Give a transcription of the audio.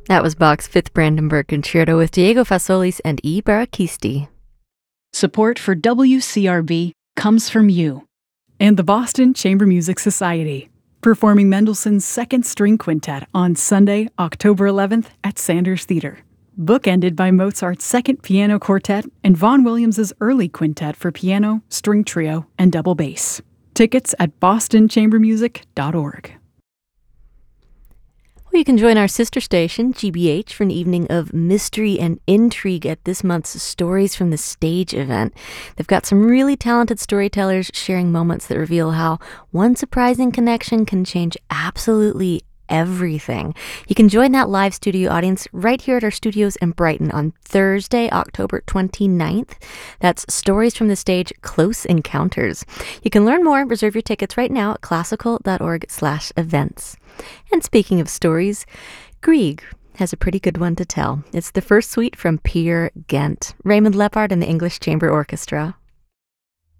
That was Bach's Fifth Brandenburg Concerto with Diego Fasolis and E. Barakisti. Support for WCRB comes from you and the Boston Chamber Music Society, performing Mendelssohn's Second String Quintet on Sunday, October 11th at Sanders Theater. Bookended by Mozart's Second Piano Quartet and Vaughan Williams's Early Quintet for piano, string trio, and double bass. Tickets at bostonchambermusic.org. Well, you can join our sister station, GBH, for an evening of mystery and intrigue at this month's Stories from the Stage event. They've got some really talented storytellers sharing moments that reveal how one surprising connection can change absolutely everything. You can join that live studio audience right here at our studios in Brighton on Thursday, October 29th. That's Stories from the Stage Close Encounters. You can learn more, reserve your tickets right now at classical.org/events. And speaking of stories, Grieg has a pretty good one to tell. It's the first suite from Peer Gynt. Raymond Lepard and the English Chamber Orchestra.